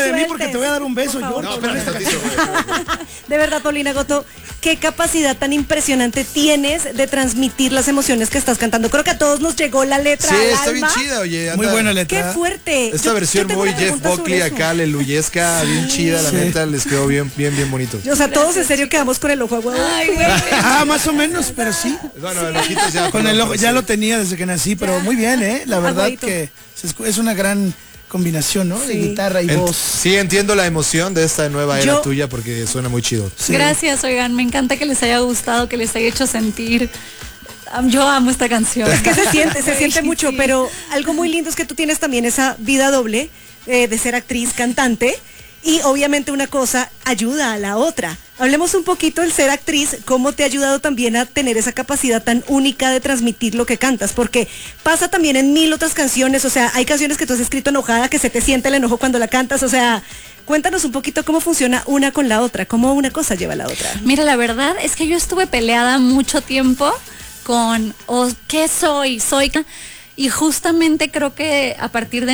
de mí porque te voy a dar un beso yo. No, espérame tantito, güey. De verdad, Paulina Goto, qué capacidad tan impresionante tienes de transmitir las emociones que estás cantando. Creo que a todos nos llegó la letra Sí, al está bien alma. chida, oye. Muy buena letra. Qué fuerte. Esta versión tengo muy una Jeff pregunta sobre Buckley eso. acá, aleluyesca, bien chida, la neta, les quedó bien bonito. O sea, todos en serio quedamos con el ojo aguado. Más o menos, pero sí. Bueno, el ojito ya. Con el ojo, ya lo tenía desde que nací, pero muy bien, la verdad Aguadito. que es una gran combinación, ¿no? De guitarra y voz. Sí, entiendo la emoción de esta nueva era Yo- tuya porque suena muy chido. Sí. Gracias, oigan, me encanta que les haya gustado, que les haya hecho sentir. Yo amo esta canción. Es que se siente mucho, Sí. pero algo muy lindo es que tú tienes también esa vida doble de ser actriz, cantante, y obviamente una cosa ayuda a la otra. Hablemos un poquito del ser actriz, cómo te ha ayudado también a tener esa capacidad tan única de transmitir lo que cantas, porque pasa también en 1000 otras canciones, o sea, hay canciones que tú has escrito enojada, que se te siente el enojo cuando la cantas, o sea, cuéntanos un poquito cómo funciona una con la otra, cómo una cosa lleva a la otra. Mira, la verdad es que yo estuve peleada mucho tiempo con, ¿qué soy? Y justamente creo que a partir de